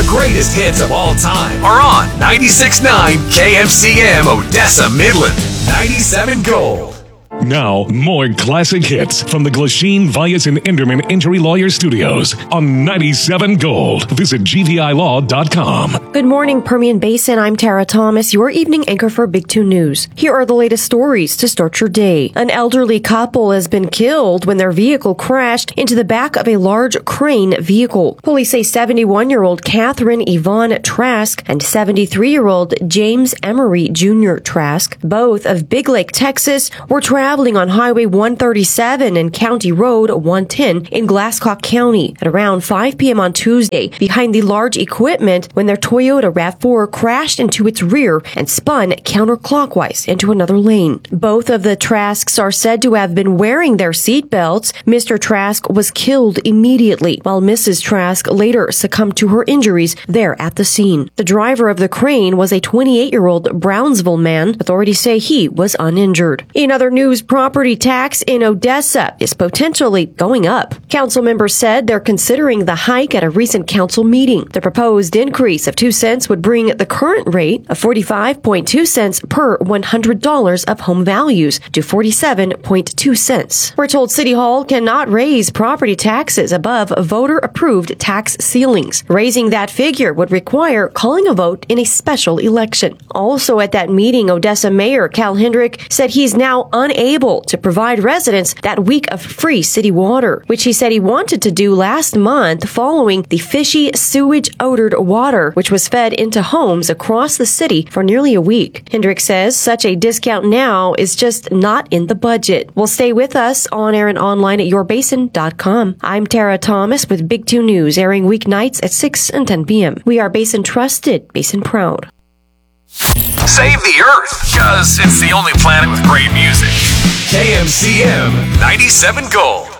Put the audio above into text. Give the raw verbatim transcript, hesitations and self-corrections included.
The greatest hits of all time are on ninety-six point nine K M C M Odessa Midland. ninety-seven Gold. Now, more classic hits from the Glasheen, Vyas, and Enderman Injury Lawyer Studios on ninety-seven Gold. Visit G V I law dot com. Good morning, Permian Basin. I'm Tara Thomas, your evening anchor for Big Two News. Here are the latest stories to start your day. An elderly couple has been killed when their vehicle crashed into the back of a large crane vehicle. Police say seventy-one-year-old Catherine Yvonne Trask and seventy-three-year-old James Emery Junior Trask, both of Big Lake, Texas, were traveling on Highway one thirty-seven and County Road one ten in Glasscock County at around five p.m. on Tuesday behind the large equipment when their Toyota RAV four crashed into its rear and spun counterclockwise into another lane. Both of the Trasks are said to have been wearing their seat belts. Mister Trask was killed immediately, while Missus Trask later succumbed to her injuries there at the scene. The driver of the crane was a twenty-eight-year-old Brownsville man. Authorities say he was uninjured. In other news, property tax in Odessa is potentially going up. Council members said they're considering the hike at a recent council meeting. The proposed increase of two cents would bring the current rate of forty-five point two cents per one hundred dollars of home values to forty-seven point two cents. We're told City Hall cannot raise property taxes above voter-approved tax ceilings. Raising that figure would require calling a vote in a special election. Also at that meeting, Odessa Mayor Cal Hendrick said he's now unable able to provide residents that week of free city water, which he said he wanted to do last month following the fishy sewage-odored water which was fed into homes across the city for nearly a week. Hendrick says such a discount now is just not in the budget. Well, stay with us on air and online at your basin dot com. I'm Tara Thomas with Big Two News, airing weeknights at six and ten p.m. We are Basin trusted, Basin proud. Save the Earth, because it's the only planet with great music. K M C M ninety-seven Gold.